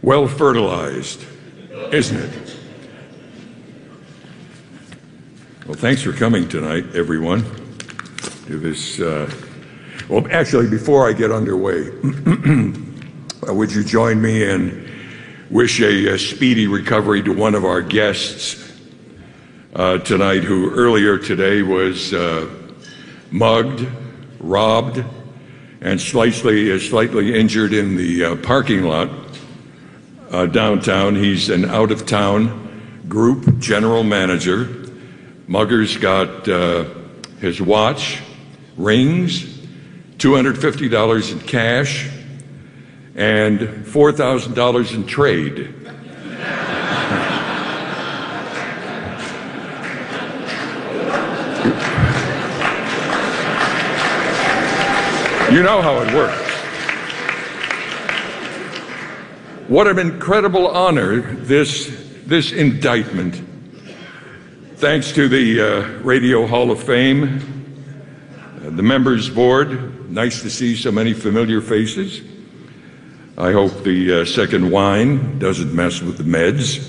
well fertilized, isn't it? Well, thanks for coming tonight, everyone, to this. Well, actually, before I get underway, would you join me in wish a speedy recovery to one of our guests tonight, who earlier today was mugged, robbed, and slightly injured in the parking lot downtown. He's an out-of-town group general manager. Muggers got his watch, rings, $250 in cash, and $4,000 in trade. You know how it works. What an incredible honor, this indictment. Thanks to the Radio Hall of Fame, the members board. Nice to see so many familiar faces. I hope the second wine doesn't mess with the meds.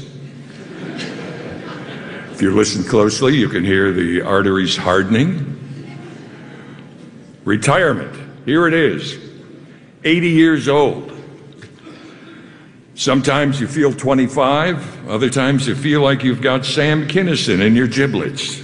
If you listen closely, you can hear the arteries hardening. Retirement, here it is, 80 years old. Sometimes you feel 25, other times you feel like you've got Sam Kinison in your giblets.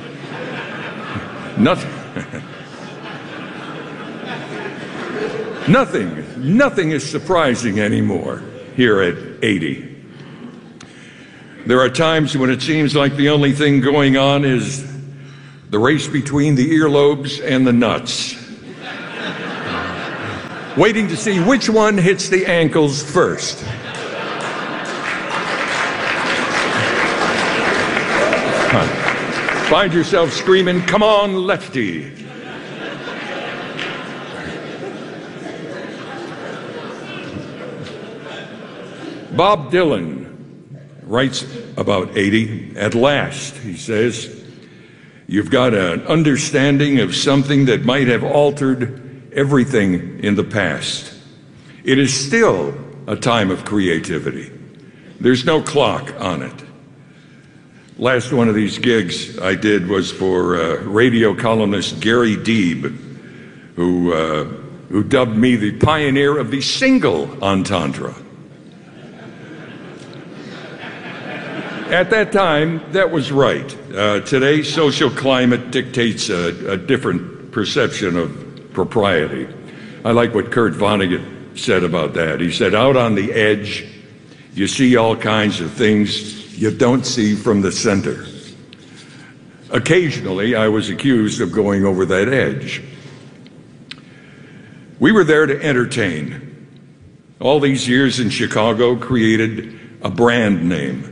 Nothing is surprising anymore here at 80. There are times when it seems like the only thing going on is the race between the earlobes and the nuts. Waiting to see which one hits the ankles first. Find yourself screaming, "Come on, lefty." Bob Dylan writes about 80. At last, he says, you've got an understanding of something that might have altered everything in the past. It is still a time of creativity. There's no clock on it. Last one of these gigs I did was for radio columnist Gary Deeb, who dubbed me the pioneer of the single entendre. At that time, that was right. Today, social climate dictates a different perception of propriety. I like what Kurt Vonnegut said about that. He said, out on the edge, you see all kinds of things you don't see from the center. Occasionally, I was accused of going over that edge. We were there to entertain. All these years in Chicago created a brand name.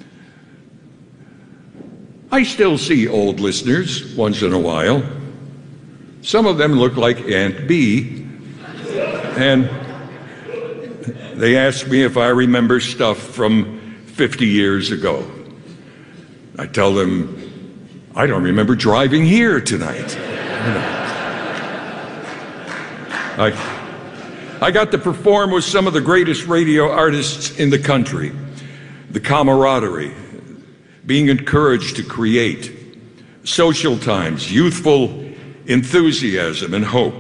I still see old listeners once in a while. Some of them look like Aunt Bee, and they ask me if I remember stuff from 50 years ago. I tell them, I don't remember driving here tonight. I got to perform with some of the greatest radio artists in the country. The camaraderie, being encouraged to create, social times, youthful enthusiasm and hope.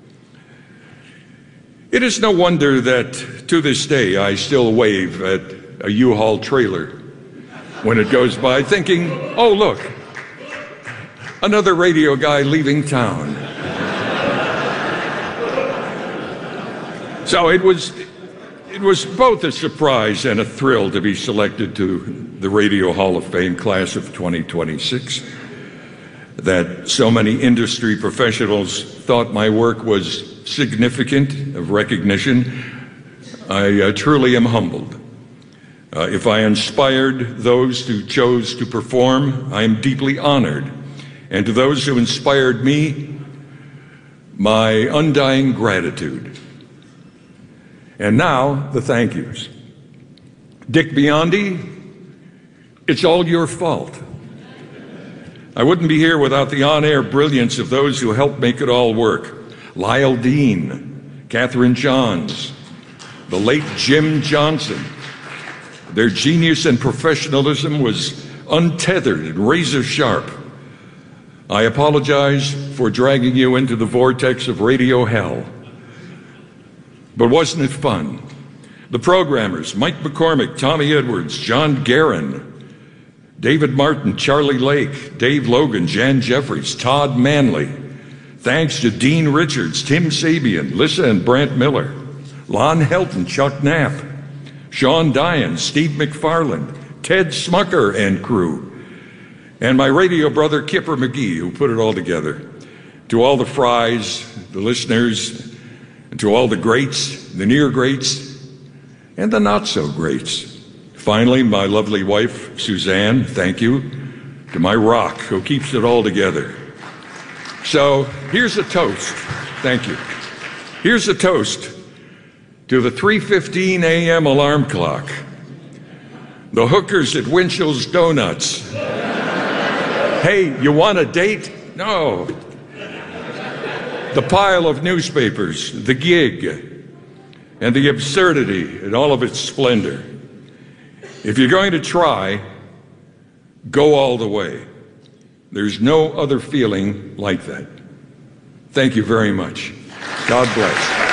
It is no wonder that to this day I still wave at a U-Haul trailer when it goes by, thinking, oh look, another radio guy leaving town. So it was both a surprise and a thrill to be selected to the Radio Hall of Fame class of 2026. That so many industry professionals thought my work was significant of recognition, I truly am humbled. If I inspired those who chose to perform, I am deeply honored. And to those who inspired me, my undying gratitude. And now, the thank yous. Dick Biondi, it's all your fault. I wouldn't be here without the on-air brilliance of those who helped make it all work. Lyle Dean, Catherine Johns, the late Jim Johnson. Their genius and professionalism was untethered and razor sharp. I apologize for dragging you into the vortex of radio hell. But wasn't it fun? The programmers, Mike McCormick, Tommy Edwards, John Guerin, David Martin, Charlie Lake, Dave Logan, Jan Jeffries, Todd Manley. Thanks to Dean Richards, Tim Sabian, Lissa and Brant Miller, Lon Helton, Chuck Knapp, Sean Dyan, Steve McFarland, Ted Smucker and crew, and my radio brother Kipper McGee, who put it all together. To all the Fries, the listeners, and to all the greats, the near greats, and the not so greats. Finally, my lovely wife, Suzanne, thank you. To my rock, who keeps it all together. So here's a toast. Thank you. Here's a toast to the 3:15 a.m. alarm clock, the hookers at Winchell's Donuts. Hey, you want a date? No. The pile of newspapers, the gig, and the absurdity in all of its splendor. If you're going to try, go all the way. There's no other feeling like that. Thank you very much. God bless.